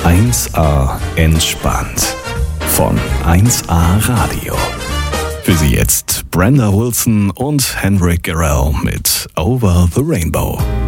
1A entspannt von 1A Radio. Für Sie jetzt Brenda Wilson und Henrik Garrell mit Over the Rainbow.